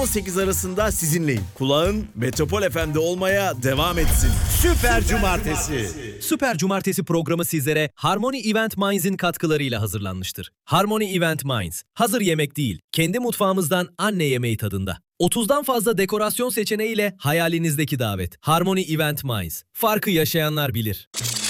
17-18 arasında sizinleyim. Kulağın Metropol FM'de olmaya devam etsin. Süper Cumartesi. Süper Cumartesi programı sizlere Harmony Event Minds'in katkılarıyla hazırlanmıştır. Harmony Event Minds, hazır yemek değil, kendi mutfağımızdan anne yemeği tadında. 30'dan fazla dekorasyon seçeneğiyle hayalinizdeki davet. Harmony Event Minds, farkı yaşayanlar bilir.